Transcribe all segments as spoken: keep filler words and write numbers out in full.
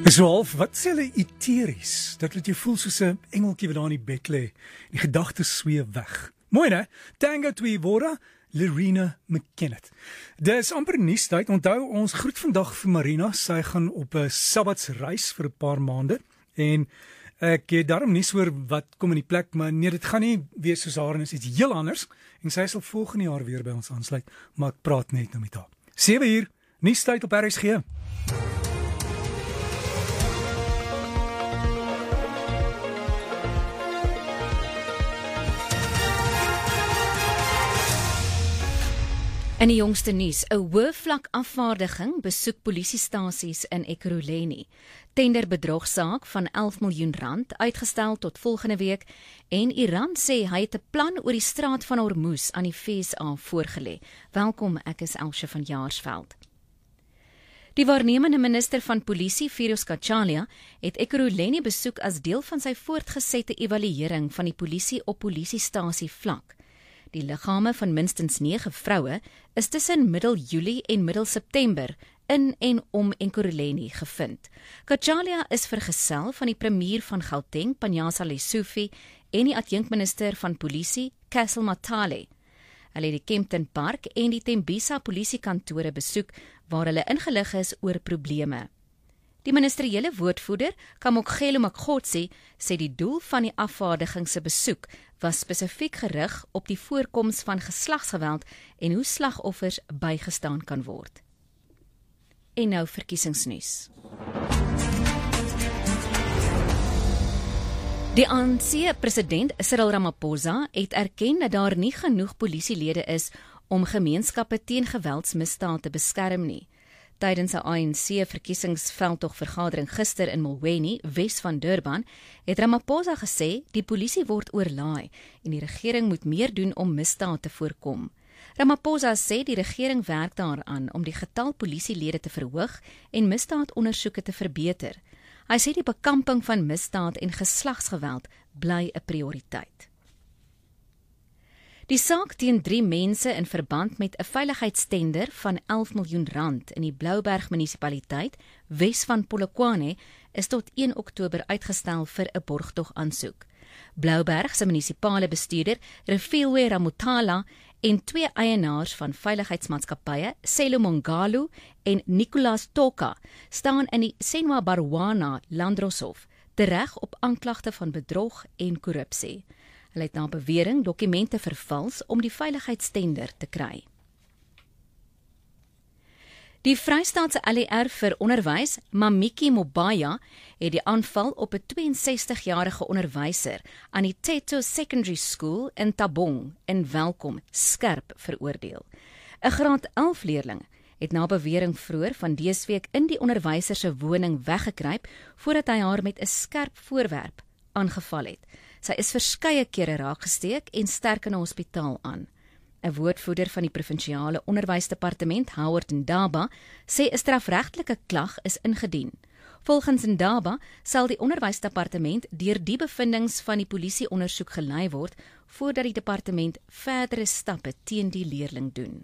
So half, wat sê hulle etheries? Dat laat jy voel soos 'n engeltjie wat daar in die bed lê. Die gedagtes sweef weg. Mooi né? Tango Tuivora, Lerena McKennitt. Dis amper nuustyd. Onthou, ons groet vandag vir Marina. Sy gaan op 'n sabbatsreis vir 'n paar maande. En ek het daarom nie oor wat kom in die plek, maar nee, dit gaan nie wees soos haar en is iets heel anders. En sy sal volgende jaar weer by ons aansluit, maar ek praat net nou met haar. sewe uur, nuustyd op R S G. In die jongste nuus, 'n hoë vlak afvaardiging besoek polisiestasies in Ekurhuleni. Tenderbedrogsaak van elf miljoen rand uitgestel tot volgende week en Iran sê hy het 'n plan oor die straat van Hormuz aan die V S A voorgelê. Welkom, ek is Elsje van Jaarsveld. Die waarnemende minister van polisie, Firoz Kachalia, het Ekurhuleni besoek as deel van sy voortgesette evaluering van die polisie op polisiestasie vlak. Die liggame van minstens nege vroue is tussen middel Julie en middel September in en om Ekurhuleni gevind. Kachalia is vergesel van die premier van Gauteng, Panyaza Lesufi, en die adjunkminister van polisie, Castle Matale. Hulle het die Kempton Park en die Tembisa polisiekantore besoek waar hulle ingelig is oor probleme. Die ministeriële woordvoerder, Kamogelo Makgotsi, sê die doel van die afvaardiging se besoek was spesifiek gerig op die voorkoms van geslagsgeweld en hoe slagoffers bygestaan kan word. En nou verkiesingsnuus. Die A N C-president Cyril Ramaphosa het erken dat daar nie genoeg polisielede is om gemeenskappe teen geweldsmisdade te beskerm nie. Tydens 'n A N C-verkiesingsveldtogvergadering gister in Mulweni, Wes van Durban, het Ramaphosa gesê die polisie word oorlaai en die regering moet meer doen om misdaad te voorkom. Ramaphosa sê die regering werk daaraan om die getal polisielede te verhoog en misdaadondersoeke te verbeter. Hy sê die bekamping van misdaad en geslagsgeweld bly 'n prioriteit. Die saak teen drie mense in verband met 'n veiligheidstender van elf miljoen rand in die Blouberg munisipaliteit, Wes van Polokwane, is tot een Oktober uitgestel vir 'n borgtog aansoek. Blouberg se munisipale bestuurder, Refilwe Ramothala, en twee eienaars van veiligheidsmaatskappye, Selo Mongalo en Nicolas Toka, staan in die Senwa Barwana Landdroshof tereg op aanklagte van bedrog en korrupsie. Hulle het na bewering dokumente vervals om die veiligheidstender te kry. Die Vrystaatse L E R vir onderwys, Mamiki Mobaya, het die aanval op 'n twee en sestig-jarige onderwyser aan die Teto Secondary School in Tabong in Welkom skerp veroordeel. 'n Graad elf leerling het na bewering vroeër van dese week in die onderwyser se woning weggekruip voordat hy haar met 'n skerp voorwerp aangeval het. Sy is verskeie kere raakgesteek en sterk in 'n hospitaal aan. 'n Woordvoerder van die provinsiale onderwysdepartement, Howard Ndaba, sê 'n strafregtelike klag is ingedien. Volgens Ndaba sal die onderwysdepartement deur die bevindinge van die polisieondersoek gelei word voordat die departement verdere stappe teen die leerling doen.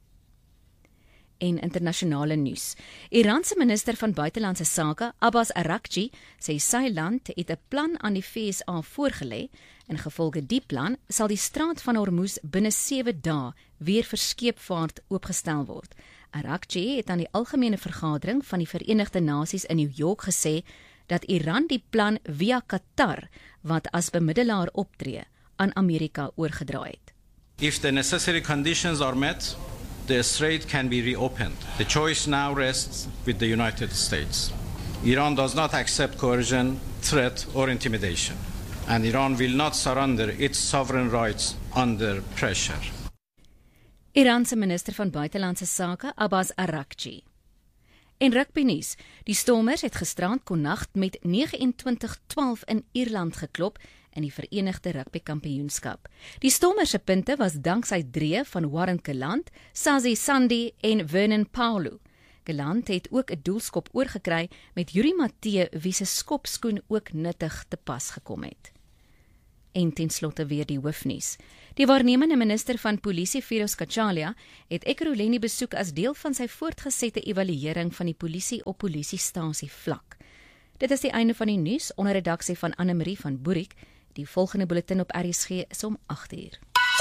En internasionale nuus. Iran se minister van buitelandse sake, Abbas Araghchi, sê sy land het 'n plan aan die V S A voorgelê en gevolge die plan sal die straat van Hormuz binne sewe dae weer vir scheepvaart oopgestel word. Araghchi het aan die algemene vergadering van die Verenigde Nasies in New York gesê dat Iran die plan via Qatar, wat as bemiddelaar optree, aan Amerika oorgedra het. If the necessary conditions are met, the strait can be reopened. The choice now rests with the United States. Iran does not accept coercion, threat or intimidation, and Iran will not surrender its sovereign rights under pressure. Iran se minister van buitelandse sake, Abbas Araghchi. En rugbynuus, die Stormers het gisterand konnacht met negenentwintig twaalf in Ierland geklop in die Verenigde Rugby Kampioenskap. Die Stormers se punte was danksy drie van Warren Geland, Sazi Sandi en Vernon Paulo. Geland het ook 'n doelskop oorgekry met Yuri Matee, wie se skopskoen ook nuttig te pas gekom het. En ten slotte weer die hoofnuus. Die waarnemende minister van polisie, Firoz Kachalia, het Ekurhuleni besoek as deel van sy voortgesette evaluering van die polisie op polisiestasie vlak. Dit is die einde van die nuus onder redaksie van Anne-Marie van Boerik. Die volgende bulletin op R S G is om agt uur.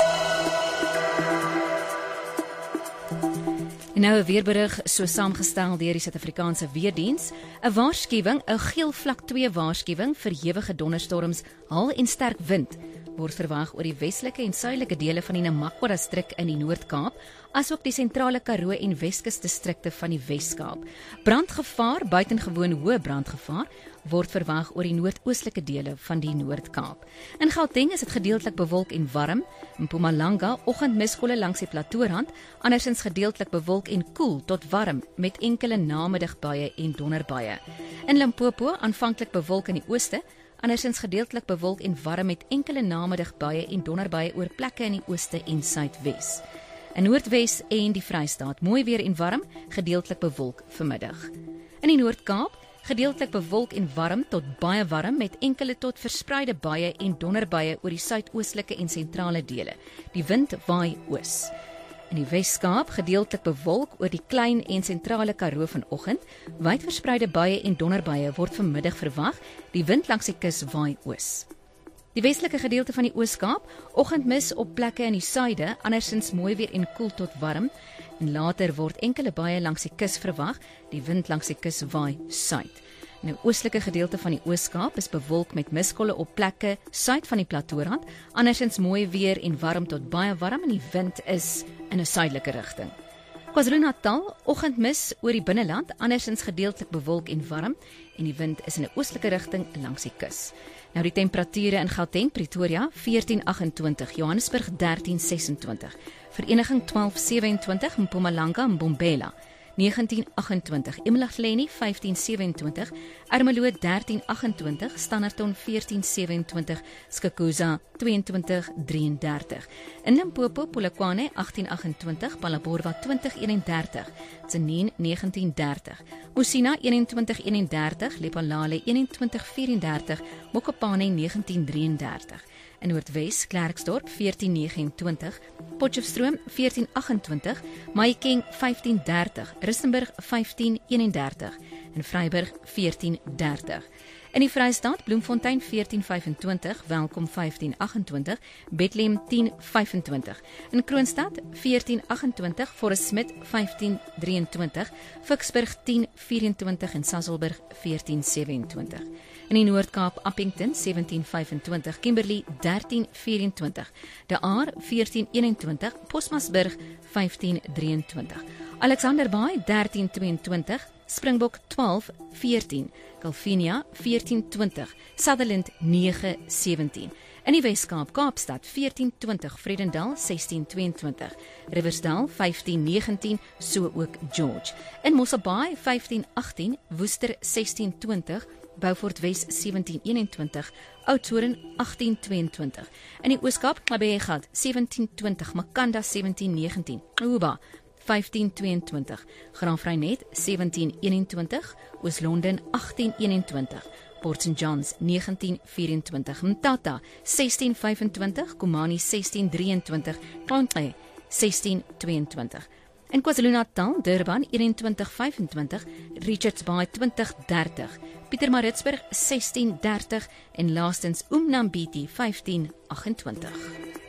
En nou 'n weerberig so saamgestel deur die Suid-Afrikaanse Weerdiens, 'n waarskuwing, 'n geel vlak twee waarskuwing vir ewige donderstorms, haal en sterk wind word verwag oor die westelike en suidelike dele van die Namakwa-distrik in die Noord-Kaap, asook die sentrale Karoo en Weskus distrikte van die Wes-Kaap. Brandgevaar, buitengewoon hoë brandgevaar, word verwag oor die noordoostelike dele van die Noord-Kaap. In Gauteng is dit gedeeltelik bewolk en warm. In Mpumalanga, oggendmiskolle langs die plateaurand, andersins gedeeltelik bewolk en koel tot warm met enkele namiddagbuie en donderbuie. In Limpopo, aanvanklik bewolk in die ooste, andersins gedeeltelik bewolk en warm met enkele namiddagbuie en donderbuie oor plekke in die ooste en suidwes. In Noordwes en die Vrystaat, mooi weer en warm, gedeeltelik bewolk vanmiddag. In die Noord-Kaap, gedeeltelik bewolk en warm tot baie warm met enkele tot verspreide buie en donderbuie oor die suidoostelike en sentrale dele. Die wind waai oos. In die Wes-Kaap, gedeeltelik bewolk oor die klein en sentrale Karoo vanoggend. Wyd verspreide buie en donderbuie word vanmiddag verwag. Die wind langs die kus waai oos. Die westelike gedeelte van die Oos-Kaap, oggendmis op plekke in die suide, andersins mooi weer en koel tot warm. En later word enkele buie langs die kus verwag. Die wind langs die kus waai suid. In die oostelike gedeelte van die Oos-Kaap is bewolk met miskolle op plekke suid van die plateaurand, andersins mooi weer en warm tot baie warm en die wind is in 'n suidelike rigting. KwaZulu-Natal, oggendmis oor die binneland, andersins gedeeltelik bewolk en warm en die wind is in 'n oostelike rigting langs die kus. Nou die temperature in Gauteng, Pretoria veertien agt-en-twintig, Johannesburg dertien ses-en-twintig, Vereniging twaalf sewe-en-twintig, Mpumalanga en Mbombela negentien agt-en-twintig, eMalahleni vyftien sewe-en-twintig, Ermelo dertien agt-en-twintig, Standerton veertien sewe-en-twintig, Skukuza tweeëntwintig drieëndertig. In Limpopo, Polokwane agtien agt-en-twintig, Phalaborwa twintig eenendertig, Tzaneen negentien dertig, Musina eenentwintig eenendertig, Lephalale eenentwintig vierendertig, Mokopane negentien drieëndertig. In Noordwes, Klerksdorp veertien negenentwintig, Potchefstroom veertien agt-en-twintig, Mahikeng vyftien dertig, Rustenburg vyftien eenendertig en Vryburg veertien dertig. In die Vrystaat, Bloemfontein veertien vyf-en-twintig, Welkom vyftien agt-en-twintig, Bethlehem tien vyf-en-twintig. In Kroonstad veertien agt-en-twintig, Forest Smith vyftien drieëntwintig, Vicksburg tien vyf-en-twintig en Sasolburg veertien sewe-en-twintig. In die Noord-Kaap, Appington sewentien vyf-en-twintig, Kimberley dertien vyf-en-twintig, De Aar veertien eenentwintig, Postmasburg vyftien drieëntwintig, Alexanderbaai dertien tweeëntwintig, Springbok twaalf veertien, Calvinia veertien twintig, Sutherland nege sewentien. In die Wes-Kaap, Kaapstad veertien twintig, Vredendal sestien tweeëntwintig, Riversdal vyftien negentien, so ook George. In Mosselbaai vyftien agttien, Woester sestien twintig, Beaufort Wes sewentien eenentwintig, Oudtshoorn agttien tweeëntwintig. In die Oos-Kaap, Mabeegat sewentien twintig, Makanda sewentien negentien, Uba vyftien tweeëntwintig, Graafrenet sewentien eenentwintig, Oos-London agttien eenentwintig, Port Saint Johns negentien vyf-en-twintig, Mthatha sestien vyf-en-twintig, Komani sestien drieëntwintig, Klantley sestien tweeëntwintig. In KwaZulu-Natal, Durban eenentwintig vyf-en-twintig, Richards Bay twintig dertig, Pietermaritzburg sestien dertig en laastens Umnambiti vyftien agt-en-twintig.